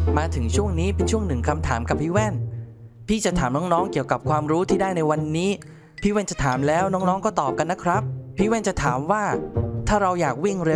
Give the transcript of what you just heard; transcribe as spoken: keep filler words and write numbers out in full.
มาถึงช่วงนี้เป็นช่วงหนึ่งคำถามกับพี่แว่นพี่จะถามน้องๆเกี่ยวกับความรู้ที่ได้ในวันนี้พี่แว่นจะถามแล้วน้องๆก็ตอบกันนะครับพี่แว่นจะถามว่าถ้าเราอยากวิ่งเร็ว